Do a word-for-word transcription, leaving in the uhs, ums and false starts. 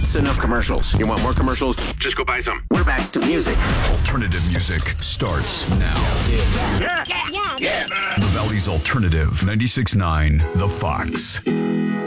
That's enough commercials. You want more commercials? Just go buy some. We're back to music. Alternative music starts now. Yeah. Yeah. Yeah. The Valley's Alternative, ninety-six point nine, The Fox.